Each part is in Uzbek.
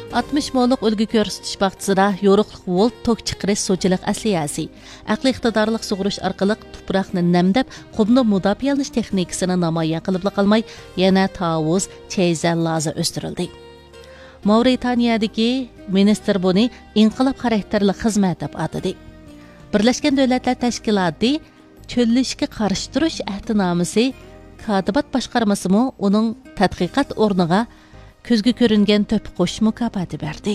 60 mo'liq ulgu ko'rsatish vaqtida yo'riqliq volt tok chiqarish suvchilik asliyasi, aqli iqtidorliq sug'urish orqali tuproqni namdab, qumni mudofiyalanish texnikasini namoyon qilib qolmay, yana tavuz, chayzan loza o'stirildi. Mavritaniyadagi ministr buni inqilob xarakterli xizmat deb atadi. Birlashgan Davlatlar Tashkiloti cho'llashga qarshi turish ahdnomasi Katibat boshqarmasimi uning tadqiqot o'rniga ko'zga ko'ringan to'p qo'sh mukofoti berdi.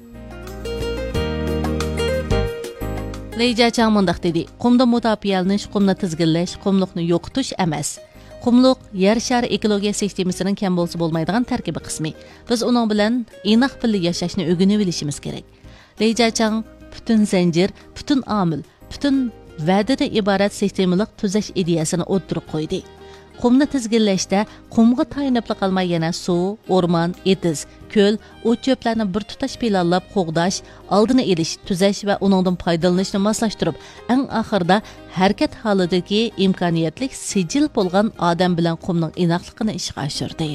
Leyjachang mundaq dedi: "Qumda mudofiyalanish, qumni tizginlash, qumliqni yo'qotish emas. Qumliq yer shari ekologiya sistemasining kam bo'lsa bo'lmaydigan tarkibi qismi. Biz uning bilan inoq birga yashashni o'rganib olishimiz kerak." Leyjachang butun zanjir, butun omil, butun va'dadan iborat sistemalik tuzash ideyasini o'ttirib qo'ydi. Qumni tizginlashda qumga tayanib qolmay yana suv, o'rmon, etiz, ko'l, o't-cho'plarni bir tutash planlab qo'g'dash, oldini olish, tuzash va uningdan foydalanishni moslashtirib, eng oxirida harakat holidagi imkoniyatli sijil bo'lgan odam bilan qumning inoqligini ishga oshirdi.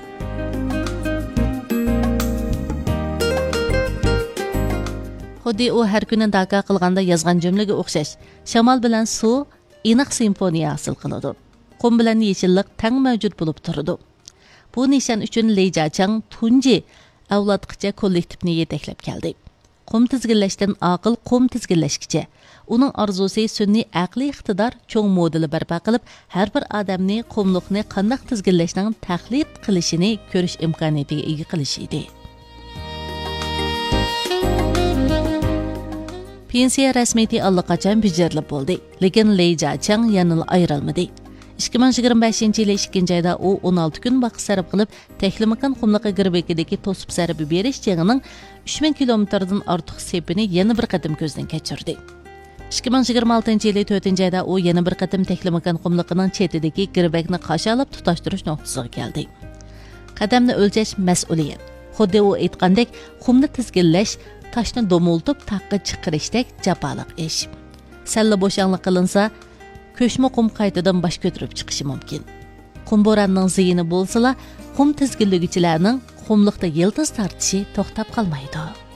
Xuddi u har kuni daka qilganda yozgan jumlaga o'xshash, shamol bilan suv inoq simfoniya hosil qiladi. Qum bilan yeshillik tang mavjud bo'lib turadi. Bu nishon uchun Leyjachang tunji avlodgacha kollektivni yetaklab keldi. Qum tizginlashdan aql qum tizginlashgacha. Uning orzusi sun'iy aqliy iqtidor cho'ng modeli barpo qilib, har bir odamni qumliqni qanday tizginlashning tahlil qilishini ko'rish imkoniyatiga ega qilish edi. Pensiya rasmiyati allaqachon bajarilib bo'ldi, lekin Leyjachang yana ayrilmadi. 2025 yili 2 oyda u 16 kun vaqt sarf qilib, Texlimakan qumliqi girbekidagi to'sib sarfi berish jang'ining 3000 kilometrdan ortiq sepini yana bir qatim ko'zdan kechirdi. 2026 yili 4 oyda u yana bir qatim Texlimakan qumliqining chetidagi girbekni qashalab tutashtirish nuqtasiga keldi. Qadamni o'lchash mas'uliyat. Xuddi u aytgandek, qumni tizginlash, toshni domultib taqqa chiqarishdek jafoliq ish. Salla bo'shanlik qilinsa, ko'shma qum qaytadan bosh ko'tarib chiqishi mumkin. Qum bo'ronning ziyini bo'lsa-la, qum tizginlagichilarning qumliqda yildiz tortishi to'xtab qolmaydi.